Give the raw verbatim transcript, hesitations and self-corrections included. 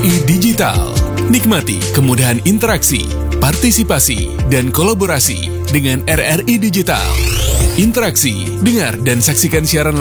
I Digital. Nikmati kemudahan interaksi, partisipasi, dan kolaborasi dengan R R I Digital. Interaksi, dengar dan saksikan siaran